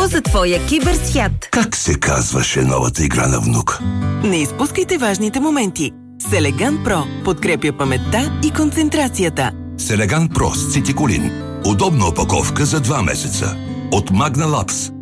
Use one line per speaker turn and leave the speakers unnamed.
за твоя киберсвят.
Как се казваше новата игра на внук?
Не изпускайте важните моменти. Селеган Про подкрепя паметта и концентрацията.
Селеган Про с цитиколин. Удобна опаковка за 2 месеца. От Magna Labs.